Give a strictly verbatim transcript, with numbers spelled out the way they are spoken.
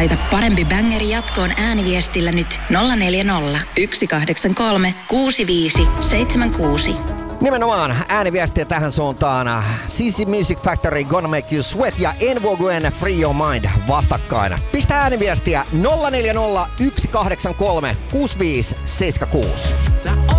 Laita parempi bängeri jatkoon ääniviestillä nyt nolla neljä nolla, yksi kahdeksan kolme, kuusi viisi seitsemän kuusi. Nimenomaan ääniviestiä tähän suuntaan. C C Music Factory, Gonna Make You Sweat ja En Vogue Free Your Mind vastakkain. Pistä ääniviestiä nolla neljä nolla, yksi kahdeksan kolme, kuusi viisi seitsemän kuusi.